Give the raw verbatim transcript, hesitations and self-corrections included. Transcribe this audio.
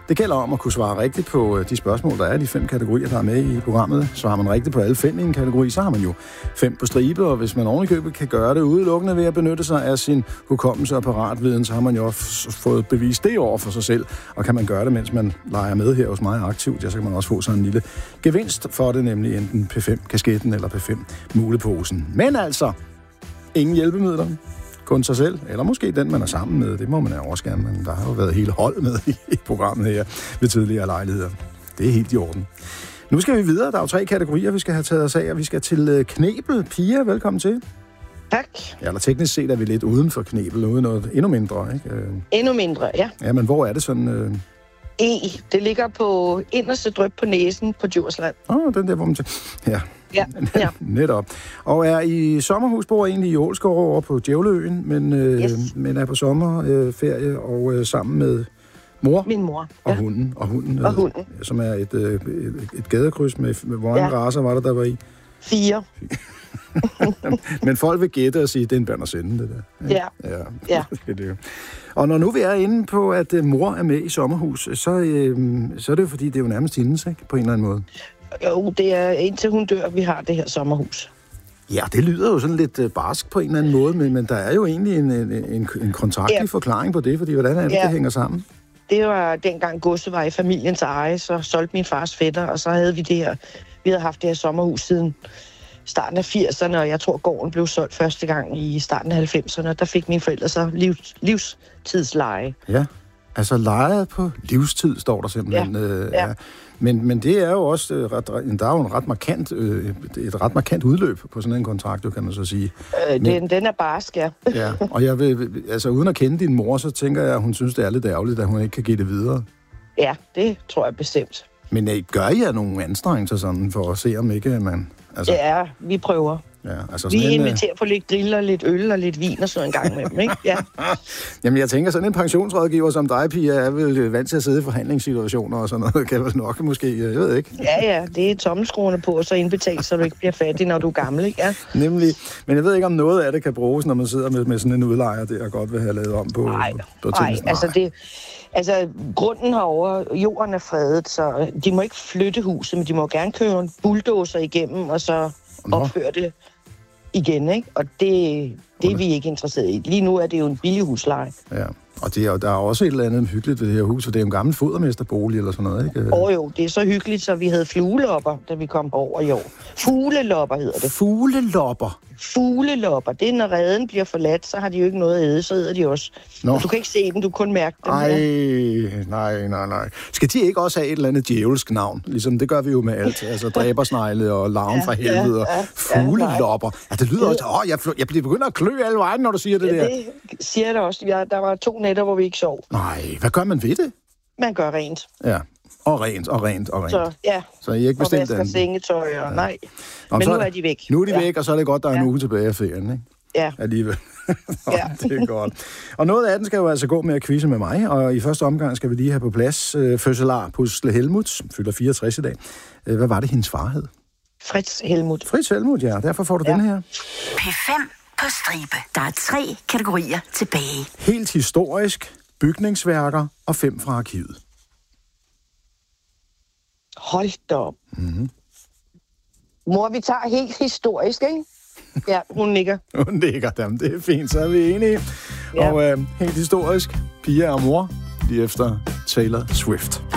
Det gælder om at kunne svare rigtigt på de spørgsmål, der er, de fem kategorier, der er med i programmet. Svarer man rigtigt på alle fem i en kategori, så har man jo fem på stribe, og hvis man ovenikøbet kan gøre det udelukkende ved at benytte sig af sin hukommelse og paratviden, så har man jo fået bevist det over for sig selv, og kan man gøre det, mens man leger med her hos mig aktivt, ja, så kan man også få sådan en lille gevinst for det, nemlig enten P fem-kasketten eller P fem-muleposen. Men altså, ingen hjælpemidler. Kun sig selv, eller måske den, man er sammen med. Det må man også gerne, men der har jo været hele hold med i, i programmet her ved tidligere lejligheder. Det er helt i orden. Nu skal vi videre. Der er jo tre kategorier, vi skal have taget os af, og vi skal til Knebel. Pia, velkommen til. Tak. Ja, eller teknisk set er vi lidt uden for Knebel, uden noget endnu mindre, ikke? Endnu mindre, ja. Ja, men hvor er det sådan... Øh... E. Det ligger på inderste dryp på næsen på Djursland. Åh, oh, den der, hvor man... T- ja. Ja, ja. Netop. Og er i sommerhusbor egentlig i Ålskov over på Djævleøen, men, øh, yes. men er på sommerferie øh, og øh, sammen med mor. Min mor, og ja. hunden. Og hunden, og hunden. Øh, som er et, øh, et, et gadekryds med, med hvor mange ja. racer var der, der var i? Fire. Men folk vil gætte og sige, at det er en Bernersinde, det der. Ja. Ja. ja. det er det. Og når nu vi er inde på, at øh, mor er med i sommerhus, så, øh, så er det jo fordi, det er jo nærmest hendes, ikke? På en eller anden måde. Jo, det er indtil hun dør, vi har det her sommerhus. Ja, det lyder jo sådan lidt uh, barsk på en eller anden måde, men, men der er jo egentlig en, en, en, en kontraktlig ja. forklaring på det, fordi hvordan er det, ja. det hænger sammen? Det var dengang godset var i familiens eje, så solgte min fars fætter, og så havde vi det her, vi havde haft det her sommerhus siden starten af firserne, og jeg tror, gården blev solgt første gang i starten af halvfemserne, og der fik mine forældre så livs, livstidsleje. Ja, altså lejet på livstid, står der simpelthen. Ja. Øh, ja. ja. Men, men det er jo også øh, ret, der er jo en ret markant, øh, et ret markant udløb på sådan en kontrakt, kan man så sige. Øh, den, Men, den er barsk, ja. ja. Og jeg vil, altså uden at kende din mor, så tænker jeg, at hun synes, det er lidt ærgerligt, at hun ikke kan give det videre. Ja, det tror jeg bestemt. Men øh, gør I jer nogle anstrengelser sådan for at se, om ikke man... Altså... Ja, vi prøver. Ja, altså vi en, inviterer på lidt grill og lidt øl og lidt vin og sådan en gang med dem, ikke? Ja. Jamen, jeg tænker, sådan en pensionsrådgiver som dig, Pia, er vel vant til at sidde i forhandlingssituationer og sådan noget, kan vel nok måske, jeg ved ikke. Ja, ja, det er tommelskruerne på, og så indbetalt, så du ikke bliver fattig, når du er gammel, ikke? Ja. Nemlig. Men jeg ved ikke, om noget af det kan bruges, når man sidder med, med sådan en udlejer, det jeg godt vil have lavet om på. Nej, på nej, altså det... Altså, grunden herovre, jorden er fredet, så de må ikke flytte huset, men de må gerne køre en bulldozer igennem, og så Nå. opføre det igen, ikke? Og det, det er vi ikke interesseret i. Lige nu er det jo en billig husleje. Ja, og det er, der er også et eller andet hyggeligt ved det her hus, for det er jo en gammel fodermesterbolig eller sådan noget, ikke? Åh jo, det er så hyggeligt, så vi havde fuglelopper, da vi kom over i år. Fuglelopper hedder det. Fuglelopper? Fuglelopper. Det er, når reden bliver forladt, så har de jo ikke noget at æde, så æder de også. Nå. Du kan ikke se dem, du kan kun mærke dem. Ej, nej, nej, nej. Skal de ikke også have et eller andet djævelsk navn? Ligesom det gør vi jo med alt. Altså dræbersnegle og larven ja, fra helvede og ja, fuglelopper. Ja, det lyder også... Åh, jeg, jeg bliver begyndt at klø alle vejen, når du siger det ja, der. Det siger det også. Ja, der var to nætter, hvor vi ikke sov. Nej, hvad gør man ved det? Man gør rent. Ja, og rent, og rent, og rent. Så, ja. Så I ikke bestilt den? Og vasker sengetøj, og ja. nej. Nå, men så, nu er de væk. Nu er de ja. væk, og så er det godt, der er ja. en uge tilbage af ferien, ikke? Ja. Alligevel. ja. Det er godt. Og noget af den skal jo altså gå med at quizze med mig, og i første omgang skal vi lige have på plads øh, fødselar Pusle Helmuth, fylder fireogtres i dag. Øh, hvad var det, hendes far hed? Fritz Helmuth. Fritz Helmuth, ja. Derfor får du ja. den her. P fem på stribe. Der er tre kategorier tilbage. Helt historisk, bygningsværker og fem fra arkivet. Hold da op. Mm-hmm. Mor, vi tager helt historisk, ikke? Ja, hun nikker. Hun nikker, jamen det er fint, så er vi enige. Ja. Og øh, helt historisk, Pia og mor, lige efter Taylor Swift.